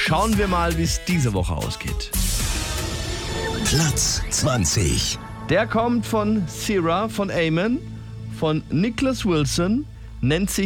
Schauen wir mal, wie es diese Woche ausgeht. Platz 20. Der kommt von Sierra, von Eamon, von Nicholas Wilson, nennt sich